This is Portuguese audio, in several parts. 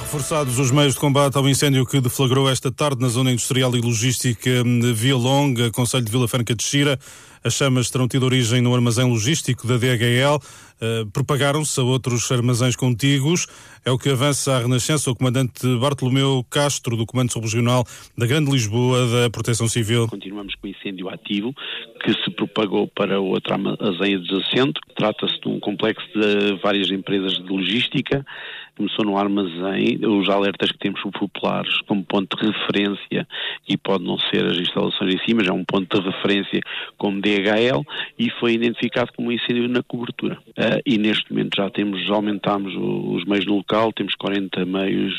Reforçados os meios de combate ao incêndio que deflagrou esta tarde na zona industrial e logística de Via Longa, concelho de Vila Franca de Xira. As chamas terão tido origem no armazém logístico da DHL, propagaram-se a outros armazéns contíguos. É o que avança a Renascença o comandante Bartolomeu Castro, do Comando Subregional da Grande Lisboa da Proteção Civil. Continuamos com o incêndio ativo que se propagou para outro armazém adjacente. Trata-se de um complexo de várias empresas de logística. Começou no armazém, os alertas que temos populares como ponto de referência, e pode não ser as instalações em si, mas é um ponto de referência como DHL, e foi identificado como um incêndio na cobertura. E neste momento já aumentámos os meios no local, temos 40 meios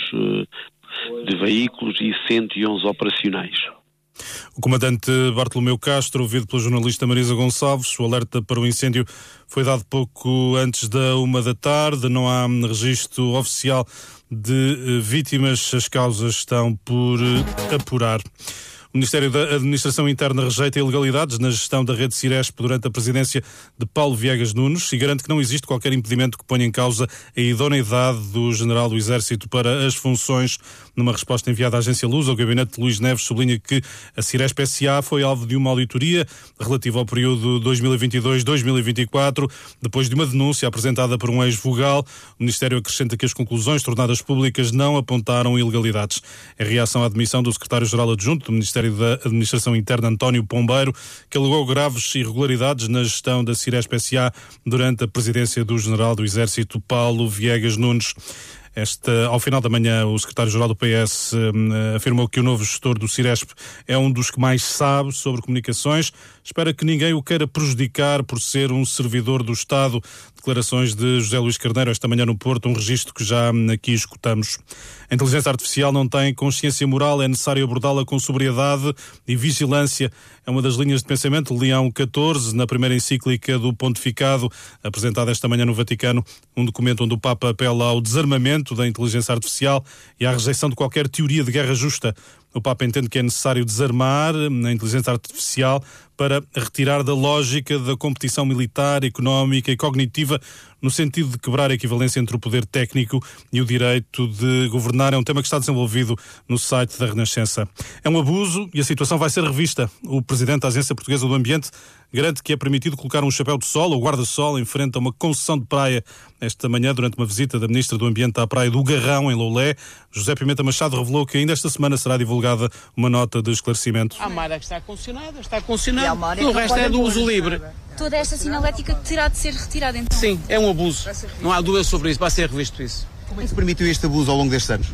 de veículos e 111 operacionais. O comandante Bartolomeu Castro, ouvido pela jornalista Marisa Gonçalves. O alerta para o incêndio foi dado pouco antes da 13h. Não há registro oficial de vítimas. As causas estão por apurar. O Ministério da Administração Interna rejeita ilegalidades na gestão da rede Ciresp durante a presidência de Paulo Viegas Nunes e garante que não existe qualquer impedimento que ponha em causa a idoneidade do general do Exército para as funções. Numa resposta enviada à agência Luz, o gabinete de Luís Neves sublinha que a Ciresp S.A. foi alvo de uma auditoria relativa ao período 2022-2024, depois de uma denúncia apresentada por um ex-vogal. O Ministério acrescenta que as conclusões tornadas públicas não apontaram ilegalidades. Em reação à admissão do secretário-geral adjunto do Ministério da Administração Interna, António Pombeiro, que alegou graves irregularidades na gestão da Ciresp S.A. durante a presidência do general do Exército, Paulo Viegas Nunes. Ao final da manhã, o secretário-geral do PS afirmou que o novo gestor do Ciresp é um dos que mais sabe sobre comunicações. Espera que ninguém o queira prejudicar por ser um servidor do Estado. Declarações de José Luís Carneiro esta manhã no Porto, um registro que já aqui escutamos. A inteligência artificial não tem consciência moral, é necessário abordá-la com sobriedade e vigilância. É uma das linhas de pensamento de Leão XIV, na primeira encíclica do Pontificado, apresentada esta manhã no Vaticano, um documento onde o Papa apela ao desarmamento da inteligência artificial e à rejeição de qualquer teoria de guerra justa. O Papa entende que é necessário desarmar a inteligência artificial para retirar da lógica da competição militar, económica e cognitiva, no sentido de quebrar a equivalência entre o poder técnico e o direito de governar. É um tema que está desenvolvido no site da Renascença. É um abuso e a situação vai ser revista. O presidente da Agência Portuguesa do Ambiente garante que é permitido colocar um chapéu de sol ou guarda-sol em frente a uma concessão de praia. Esta manhã, durante uma visita da Ministra do Ambiente à praia do Garrão, em Loulé, José Pimenta Machado revelou que ainda esta semana será divulgada uma nota de esclarecimento. Há uma área que está concessionada. O resto é do uso livre. Toda esta sinalética terá de ser retirada, então? Sim, é um abuso. Não há dúvida sobre isso, vai ser revisto isso. Como é que se permitiu este abuso ao longo destes anos?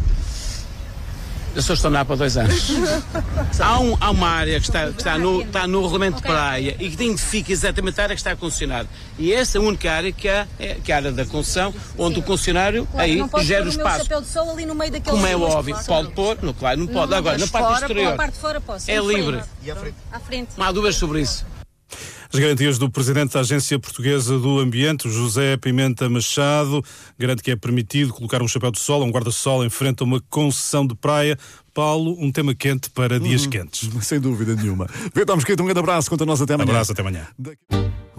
Eu só estou na para 2 anos. Há uma área que está no regulamento de praia e que identifica exatamente a área que está concessionada. E essa é a única área que é a área da concessão, onde o concessionário aí gera o espaço. Chapéu de sol ali no meio daqueles. Como é óbvio, pode pôr, claro, não pode. Agora, na parte exterior, a parte de fora posso. é livre. E à frente? À frente. Não há dúvidas sobre isso. As garantias do presidente da Agência Portuguesa do Ambiente, José Pimenta Machado, garante que é permitido colocar um chapéu de sol, um guarda-sol em frente a uma concessão de praia. Paulo, um tema quente para dias quentes. Sem dúvida nenhuma. Vitor Mesquita, um grande abraço, conta nós até amanhã. Abraço, até amanhã.